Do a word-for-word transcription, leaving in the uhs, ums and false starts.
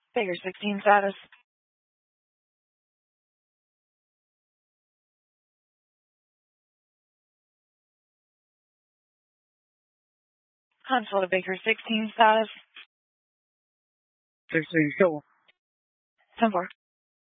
Baker sixteen status. Console to Baker sixteen status. sixteen, show. ten four.